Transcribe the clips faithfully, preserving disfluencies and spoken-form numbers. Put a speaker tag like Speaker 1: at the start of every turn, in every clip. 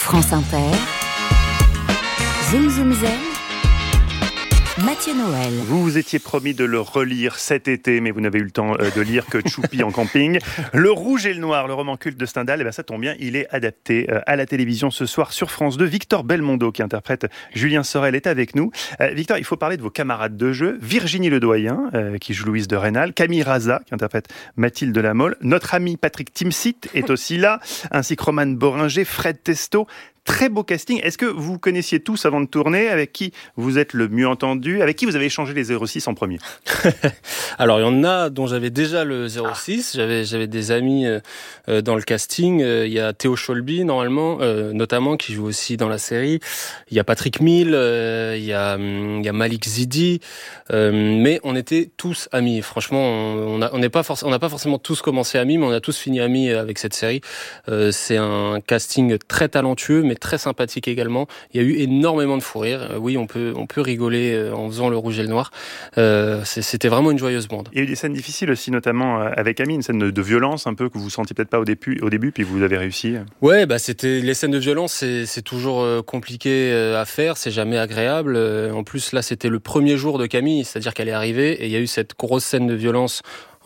Speaker 1: France Inter, Zoom Zoom Zen, Mathieu Noël.
Speaker 2: Vous vous étiez promis de le relire cet été, mais vous n'avez eu le temps de lire que Tchoupi en camping. Le Rouge et le Noir, le roman culte de Stendhal, eh ben ça tombe bien, il est adapté à la télévision ce soir sur France deux. Victor Belmondo, qui interprète Julien Sorel, est avec nous. Euh, Victor, il faut parler de vos camarades de jeu. Virginie Ledoyen, euh, qui joue Louise de Rênal, Camille Raza, qui interprète Mathilde Lamolle. Notre ami Patrick Timsit est aussi là, ainsi que Romane Boringer, Fred Testo. Très beau casting. Est-ce que vous connaissiez tous avant de tourner? Avec qui vous êtes le mieux entendu? Avec qui vous avez échangé les zéro six en premier?
Speaker 3: Alors, il y en a dont j'avais déjà le zéro six. Ah. J'avais, j'avais des amis euh, dans le casting. Il y a Théo Scholby, normalement, euh, notamment, qui joue aussi dans la série. Il y a Patrick Mille, euh, il y a, il y a Malik Zidi. Euh, mais on était tous amis. Franchement, on n'a on n'est pas, forc- on n'a pas forcément tous commencé amis, mais on a tous fini amis avec cette série. Euh, c'est un casting très talentueux, mais très sympathique également. Il y a eu énormément de fou rire. Euh, oui, on peut, on peut rigoler euh, en faisant le Rouge et le Noir. Euh, c'est, c'était vraiment une joyeuse bande.
Speaker 2: Il y a eu des scènes difficiles aussi, notamment avec Ami, une scène de, de violence un peu que vous sentiez peut-être pas au début, au début, puis vous avez réussi.
Speaker 3: Ouais, bah c'était les scènes de violence, c'est, c'est toujours euh, compliqué euh, à faire, c'est jamais agréable. Euh, en plus, là, c'était le premier jour de Camille, c'est-à-dire qu'elle est arrivée et il y a eu cette grosse scène de violence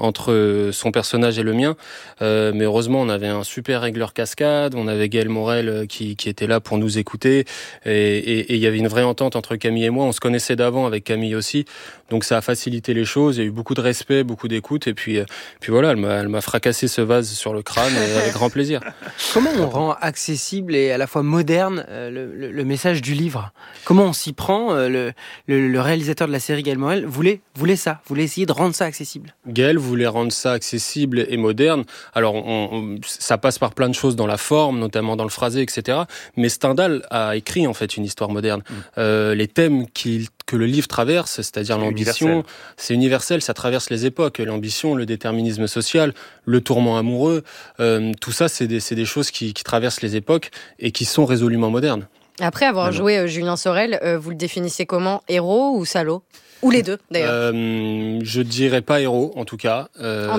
Speaker 3: entre son personnage et le mien. Euh, mais heureusement, on avait un super régleur cascade, on avait Gaël Morel qui, qui était là pour nous écouter, et, et, et il y avait une vraie entente entre Camille et moi. On se connaissait d'avant avec Camille aussi, donc ça a facilité les choses. Il y a eu beaucoup de respect, beaucoup d'écoute, et puis, puis voilà, elle m'a, elle m'a fracassé ce vase sur le crâne avec grand plaisir.
Speaker 4: Comment on rend accessible et à la fois moderne euh, le, le, le message du livre? Comment on s'y prend? euh, le, le, le réalisateur de la série, Gaël Morel, voulait, voulait ça, voulait essayer de rendre ça accessible.
Speaker 3: Gaël voulait rendre ça accessible et moderne. Alors, on, on, ça passe par plein de choses dans la forme, notamment dans le phrasé, et cetera. Mais Stendhal a écrit, en fait, une histoire moderne. Mmh. Euh, les thèmes qu'il, que le livre traverse, c'est-à-dire c'est l'ambition, universel. c'est universel, ça traverse les époques. L'ambition, le déterminisme social, le tourment amoureux, euh, tout ça, c'est des, c'est des choses qui, qui traversent les époques et qui sont résolument modernes.
Speaker 5: Après avoir Alors. joué euh, Julien Sorel, euh, vous le définissez comment? Héros ou salaud? Ou les deux, d'ailleurs.
Speaker 3: Euh, je dirais pas héros, en tout cas. Euh,